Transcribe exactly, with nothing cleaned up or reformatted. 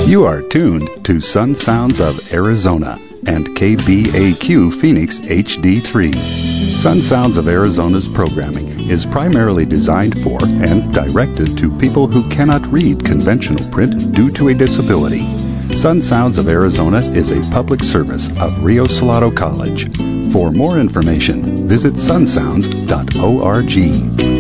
You are tuned to Sun Sounds of Arizona and K B A Q Phoenix H D three. Sun Sounds of Arizona's programming is primarily designed for and directed to people who cannot read conventional print due to a disability. Sun Sounds of Arizona is a public service of Rio Salado College. For more information, visit sun sounds dot org.